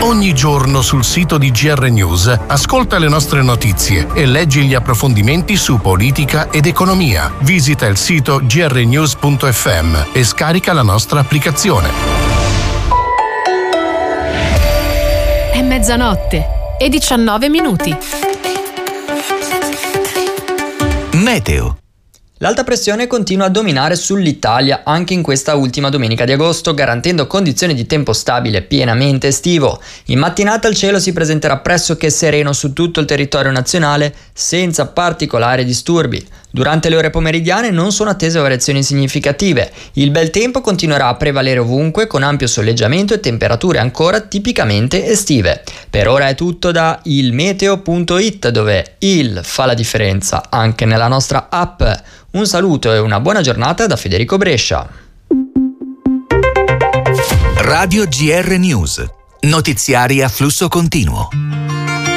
Ogni giorno sul sito di GR News ascolta le nostre notizie e leggi gli approfondimenti su politica ed economia. Visita il sito grnews.fm e scarica la nostra applicazione. È mezzanotte e 19 minuti. Meteo. L'alta pressione continua a dominare sull'Italia anche in questa ultima domenica di agosto, garantendo condizioni di tempo stabile pienamente estivo. In mattinata il cielo si presenterà pressoché sereno su tutto il territorio nazionale, senza particolari disturbi. Durante le ore pomeridiane non sono attese variazioni significative. Il bel tempo continuerà a prevalere ovunque, con ampio soleggiamento e temperature ancora tipicamente estive. Per ora è tutto da ilmeteo.it, dove il fa la differenza anche nella nostra app. Un saluto e una buona giornata da Federico Brescia. Radio GR News. Notiziari a flusso continuo.